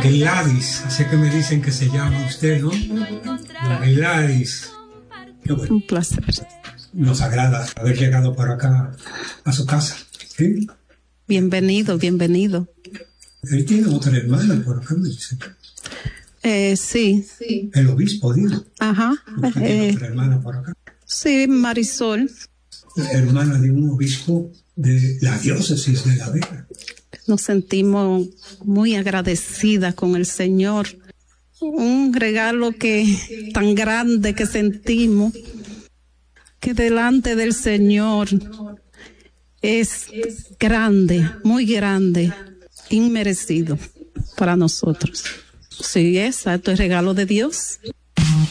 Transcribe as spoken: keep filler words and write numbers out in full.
Gladys, sé que me dicen que se llama usted, ¿no? Gladys. Qué bueno. Un placer. Nos agrada haber llegado por acá a su casa. ¿Sí? Bienvenido, bienvenido. Él tiene otra hermana por acá, me dice. Eh, sí, sí. El obispo, digo. Ajá. ¿Usted tiene Eh, otra hermana por acá? sí, Marisol. Hermana de un obispo de la diócesis de La Vega. Nos sentimos muy agradecidas con el Señor. Un regalo que tan grande que sentimos, que delante del Señor es grande, muy grande, inmerecido para nosotros. Sí, exacto, el regalo de Dios.